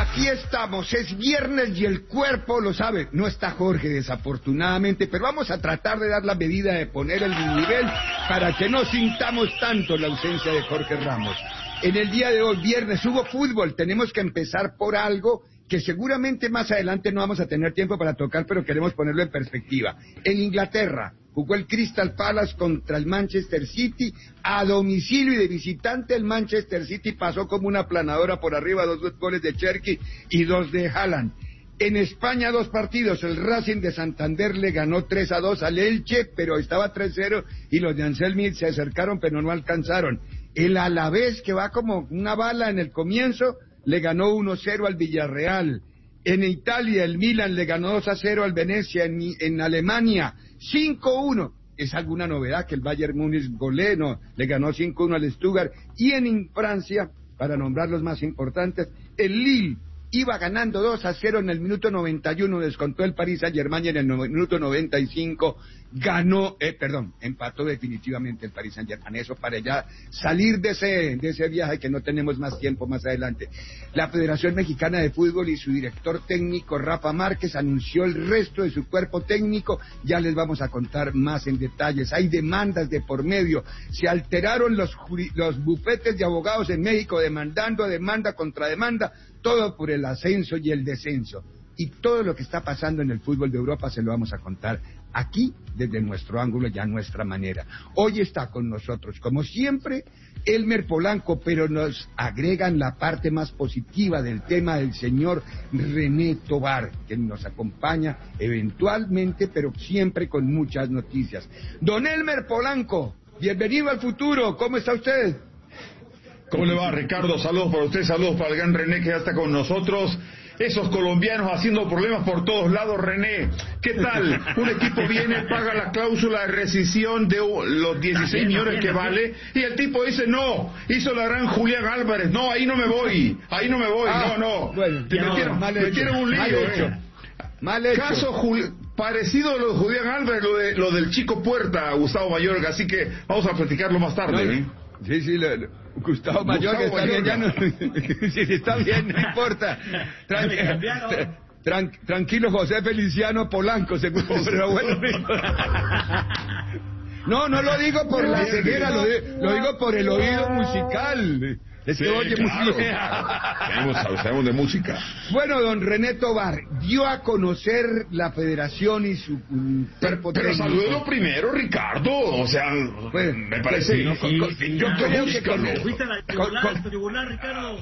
Aquí estamos, es viernes y el cuerpo lo sabe. No está Jorge, desafortunadamente, pero vamos a tratar de dar la medida de poner el nivel para que no sintamos tanto la ausencia de Jorge Ramos. En el día de hoy, viernes, hubo fútbol. Tenemos que empezar por algo que seguramente más adelante no vamos a tener tiempo para tocar, pero queremos ponerlo en perspectiva. En Inglaterra jugó el Crystal Palace contra el Manchester City a domicilio, y de visitante el Manchester City pasó como una planadora por arriba, 2 goles de Cherki y 2 de Haaland. En España 2 partidos, el Racing de Santander le ganó 3-2 al Elche, pero estaba 3-0 y los de Anselmi se acercaron pero no alcanzaron. El Alavés, que va como una bala en el comienzo, le ganó 1-0 al Villarreal. En Italia el Milan le ganó 2-0 al Venecia. En Alemania 5-1. ¿Es alguna novedad que el Bayern Múnich goleno le ganó 5-1 al Stuttgart? Y en Francia, para nombrar los más importantes, el Lille iba ganando 2-0 en el minuto 91, descontó el Paris Saint-Germain, y en el minuto 95 empató definitivamente el Paris Saint-Germain. Eso para ya salir de ese viaje, que no tenemos más tiempo más adelante. La Federación Mexicana de Fútbol y su director técnico Rafa Márquez anunció el resto de su cuerpo técnico. Ya les vamos a contar más en detalles. Hay demandas de por medio. Se alteraron los bufetes de abogados en México, demanda contra demanda, todo por el ascenso y el descenso. Y todo lo que está pasando en el fútbol de Europa se lo vamos a contar aquí, desde nuestro ángulo y a nuestra manera. Hoy está con nosotros, como siempre, Elmer Polanco, pero nos agregan la parte más positiva del tema del señor René Tobar, que nos acompaña eventualmente, pero siempre con muchas noticias. Don Elmer Polanco, bienvenido al futuro, ¿cómo está usted? ¿Cómo le va, Ricardo? Saludos para usted, saludos para el gran René, que ya está con nosotros. Esos colombianos haciendo problemas por todos lados, René. ¿Qué tal? Un equipo viene, paga la cláusula de rescisión de los 16 millones que vale, y el tipo dice, no, hizo la gran Julián Álvarez, no, ahí no me voy, no. Bueno, metieron un lío, Mal hecho. Caso parecido a lo de Julián Álvarez, lo del chico Puerta, Gustavo Mayorga, así que vamos a platicarlo más tarde. Sí, Gustavo Mayorga está bien, ya no. Sí, está bien, no importa. Tranquilo, José Feliciano Polanco, pero bueno. No lo digo por la ceguera, lo digo por el oído musical. Es que oye música. Sabemos de música. Bueno, don René Tobar dio a conocer la federación y su cuerpo técnico. Pero salúdelo primero, Ricardo. O sea, me parece. Yo creo que fuiste a la tribunal, Ricardo.